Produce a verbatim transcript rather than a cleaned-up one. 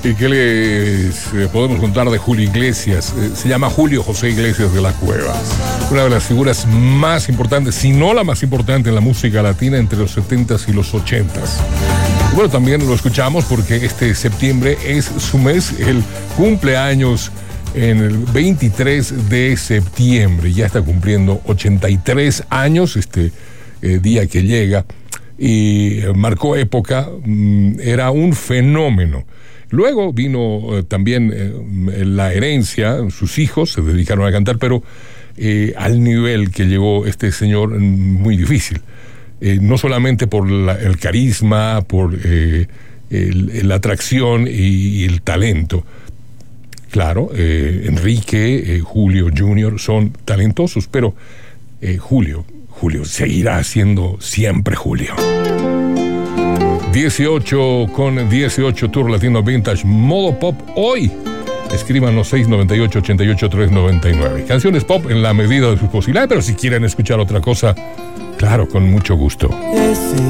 ¿Y qué les eh, podemos contar de Julio Iglesias? Eh, se llama Julio José Iglesias de la Cueva. Una de las figuras más importantes, si no la más importante en la música latina entre los setentas y los ochentas. Bueno, también lo escuchamos porque este septiembre es su mes, el cumpleaños en el veintitrés de septiembre. Ya está cumpliendo ochenta y tres años este eh, día que llega y eh, marcó época, mm, era un fenómeno. Luego vino eh, también eh, la herencia, sus hijos se dedicaron a cantar, pero eh, al nivel que llegó este señor, muy difícil. Eh, no solamente por la, el carisma, por eh, el, la atracción y, y el talento. Claro, eh, Enrique, eh, Julio junior son talentosos, pero eh, Julio, Julio seguirá siendo siempre Julio. dieciocho con dieciocho Tour Latino Vintage Modo Pop hoy. Escríbanos seis nueve ocho, ocho ocho, tres nueve nueve. Canciones pop en la medida de sus posibilidades, pero si quieren escuchar otra cosa, claro, con mucho gusto.